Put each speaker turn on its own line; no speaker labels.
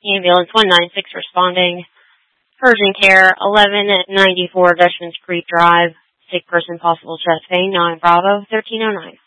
Ambulance 196 responding. Urgent care, 1194 Dutchman's Creek Drive. Sick person, possible chest pain, 9 Bravo, 1309.